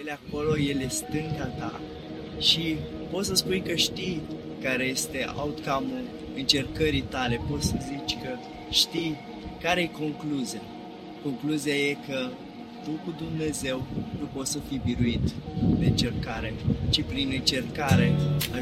ele acolo, ele stânca ta și poți să spui că știi care este outcome-ul încercării tale, poți să zici că știi care e concluzia. Concluzia e că tu cu Dumnezeu nu poți să fii biruit de încercare, ci prin încercare